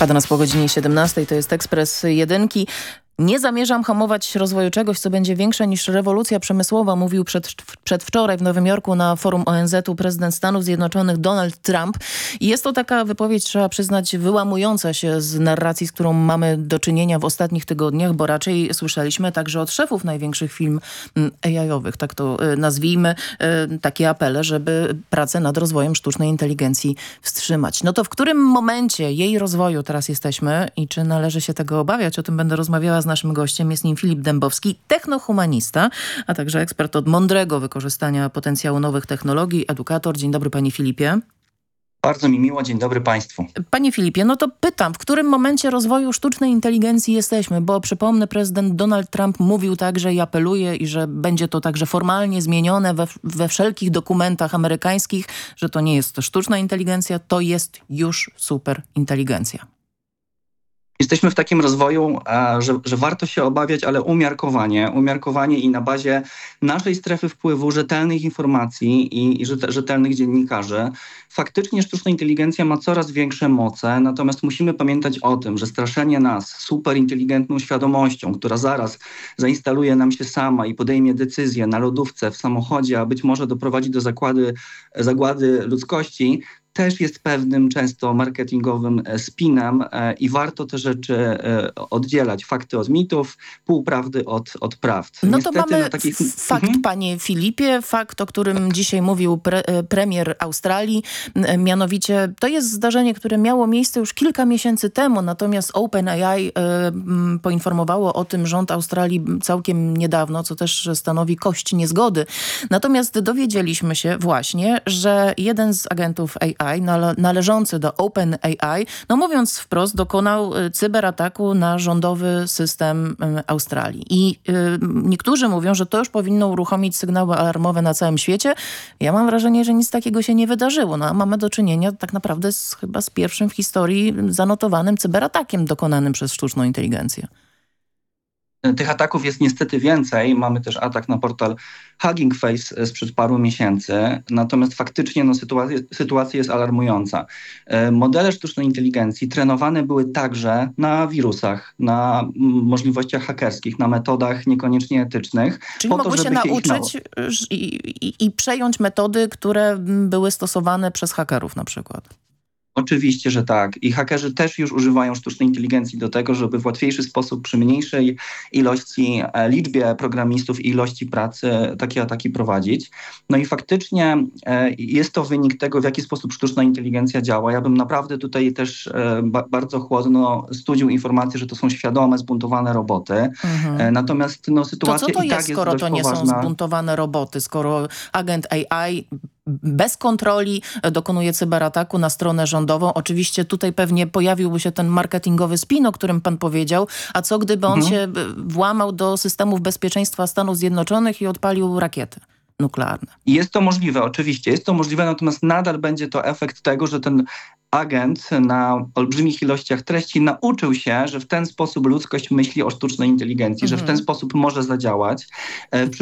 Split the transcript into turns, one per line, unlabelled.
Kwadrans po godzinie 17, to jest Ekspres Jedynki. Nie zamierzam hamować rozwoju czegoś, co będzie większe niż rewolucja przemysłowa, mówił przedwczoraj w Nowym Jorku na forum ONZ-u prezydent Stanów Zjednoczonych Donald Trump. I jest to taka wypowiedź, trzeba przyznać, wyłamująca się z narracji, z którą mamy do czynienia w ostatnich tygodniach, bo raczej słyszeliśmy także od szefów największych firm AI-owych, tak to nazwijmy, takie apele, żeby pracę nad rozwojem sztucznej inteligencji wstrzymać. No to w którym momencie jej rozwoju teraz jesteśmy i czy należy się tego obawiać? O tym będę rozmawiała z naszym gościem. Jest nim Filip Dębowski, technohumanista, a także ekspert od mądrego wykorzystania potencjału nowych technologii, edukator. Dzień dobry, panie Filipie.
Bardzo mi miło, dzień dobry państwu.
Panie Filipie, no to pytam, w którym momencie rozwoju sztucznej inteligencji jesteśmy? Bo przypomnę, prezydent Donald Trump mówił także i apeluje, i że będzie to także formalnie zmienione we wszelkich dokumentach amerykańskich, że to nie jest to sztuczna inteligencja, to jest już superinteligencja.
Jesteśmy w takim rozwoju, że warto się obawiać, ale umiarkowanie i na bazie naszej strefy wpływu, rzetelnych informacji i rzetelnych dziennikarzy. Faktycznie sztuczna inteligencja ma coraz większe moce, natomiast musimy pamiętać o tym, że straszenie nas superinteligentną świadomością, która zaraz zainstaluje nam się sama i podejmie decyzję na lodówce, w samochodzie, a być może doprowadzi do zagłady ludzkości, też jest pewnym często marketingowym spinem i warto te rzeczy oddzielać. Fakty od mitów, półprawdy od prawd.
No to mamy fakt, panie Filipie, fakt, o którym dzisiaj mówił premier Australii. Mianowicie to jest zdarzenie, które miało miejsce już kilka miesięcy temu, natomiast OpenAI poinformowało o tym rząd Australii całkiem niedawno, co też stanowi kość niezgody. Natomiast dowiedzieliśmy się właśnie, że jeden z agentów AI należący do OpenAI, no mówiąc wprost, dokonał cyberataku na rządowy system Australii. I niektórzy mówią, że to już powinno uruchomić sygnały alarmowe na całym świecie. Ja mam wrażenie, że nic takiego się nie wydarzyło. No, a mamy do czynienia tak naprawdę chyba z pierwszym w historii zanotowanym cyberatakiem dokonanym przez sztuczną inteligencję.
Tych ataków jest niestety więcej. Mamy też atak na portal Hugging Face sprzed paru miesięcy. Natomiast faktycznie sytuacja jest alarmująca. Modele sztucznej inteligencji trenowane były także na wirusach, na możliwościach hakerskich, na metodach niekoniecznie etycznych.
Czyli mogły się nauczyć i przejąć metody, które były stosowane przez hakerów na przykład.
Oczywiście, że tak. I hakerzy też już używają sztucznej inteligencji do tego, żeby w łatwiejszy sposób przy mniejszej liczbie programistów i ilości pracy takie ataki prowadzić. No i faktycznie jest to wynik tego, w jaki sposób sztuczna inteligencja działa. Ja bym naprawdę tutaj też bardzo chłodno studził informację, że to są świadome, zbuntowane roboty. Natomiast sytuacja
to co to
i
jest,
tak jest
skoro
dość
to nie
poważna.
są zbuntowane roboty, skoro agent AI bez kontroli dokonuje cyberataku na stronę rządową. Oczywiście tutaj pewnie pojawiłby się ten marketingowy spin, o którym pan powiedział. A co gdyby on się włamał do systemów bezpieczeństwa Stanów Zjednoczonych i odpalił rakiety nuklearne?
Jest to możliwe, oczywiście. Jest to możliwe, natomiast nadal będzie to efekt tego, że ten agent na olbrzymich ilościach treści nauczył się, że w ten sposób ludzkość myśli o sztucznej inteligencji, że w ten sposób może zadziałać.